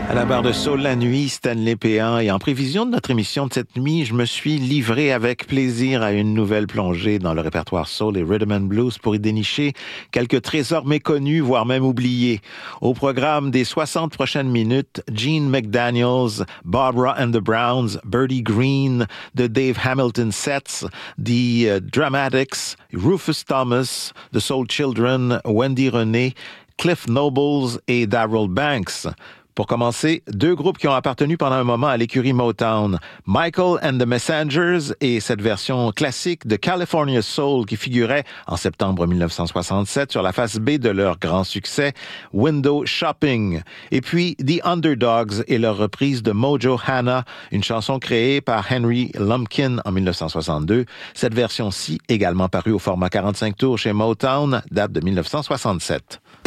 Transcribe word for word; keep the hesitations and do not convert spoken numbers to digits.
À la barre de Soul la nuit, Stanley Péan. Et en prévision de notre émission de cette nuit, je me suis livré avec plaisir à une nouvelle plongée dans le répertoire soul et rhythm and blues pour y dénicher quelques trésors méconnus, voire même oubliés. Au programme des soixante prochaines minutes, Gene McDaniels, Barbara and the Browns, Birdie Green, The Dave Hamilton Sets, The uh, Dramatics, Rufus Thomas, The Soul Children, Wendy Renée, Cliff Nobles et Darryl Banks. Pour commencer, deux groupes qui ont appartenu pendant un moment à l'écurie Motown, Michael and the Messengers et cette version classique de California Soul qui figurait en septembre dix-neuf cent soixante-sept sur la face B de leur grand succès, Window Shopping. Et puis The Underdogs et leur reprise de Mojo Hannah, une chanson créée par Henry Lumpkin en dix-neuf cent soixante-deux. Cette version-ci, également parue au format quarante-cinq tours chez Motown, date de dix-neuf cent soixante-sept.